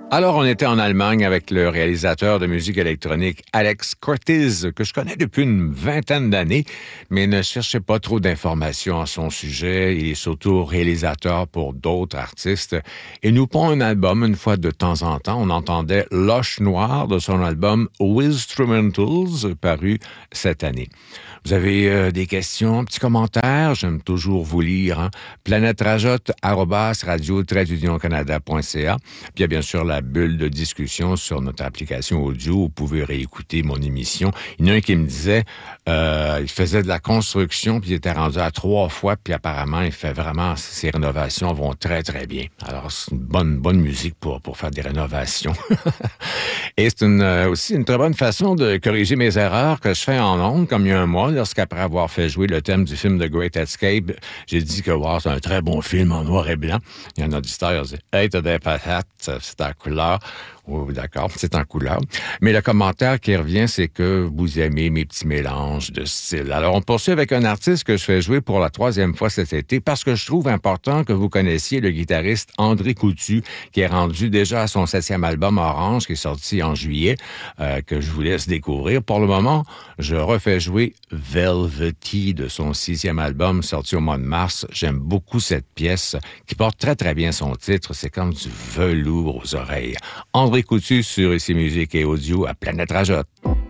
Alors, on était en Allemagne avec le réalisateur de musique électronique Alex Cortez, que je connais depuis une vingtaine d'années, mais ne cherchez pas trop d'informations à son sujet. Il est surtout réalisateur pour d'autres artistes et nous pond un album une fois de temps en temps. On entendait Loche Noire de son album Wizzstrumentals, paru cette année. Vous avez des questions, petits commentaires, j'aime toujours vous lire. Hein? planète-radio-radio-canada.ca. Puis il y a bien sûr la bulle de discussion sur notre application audio. Vous pouvez réécouter mon émission. Il y en a un qui me disait, il faisait de la construction, puis il était rendu à 3 fois, puis apparemment, il fait vraiment, ses rénovations vont très, très bien. Alors, c'est une bonne musique pour faire des rénovations. Et c'est aussi une très bonne façon de corriger mes erreurs que je fais en ondes, comme il y a un mois, lorsqu'après avoir fait jouer le thème du film The Great Escape, j'ai dit que wow, c'est un très bon film en noir et blanc. Il y a un auditeur qui a dit « Hey, t'as des patates, c'est en couleur. » Oui, d'accord, c'est en couleur. Mais le commentaire qui revient, c'est que vous aimez mes petits mélanges de styles. Alors, on poursuit avec un artiste que je fais jouer pour la 3e fois cet été parce que je trouve important que vous connaissiez le guitariste André Coutu, qui est rendu déjà à son 7e album Orange, qui est sorti en juillet, que je vous laisse découvrir. Pour le moment, je refais jouer Velvety de son 6e album sorti au mois de mars. J'aime beaucoup cette pièce qui porte très, très bien son titre. C'est comme du velours aux oreilles. André Coutu sur ICI Musique et Audio à Planète Rajotte.